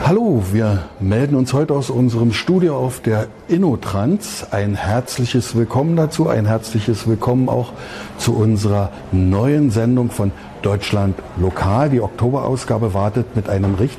Hallo, wir melden uns heute aus unserem Studio auf der InnoTrans. Ein herzliches Willkommen dazu, ein herzliches Willkommen auch zu unserer neuen Sendung von Deutschland Lokal. Die Oktoberausgabe wartet mit einem richtig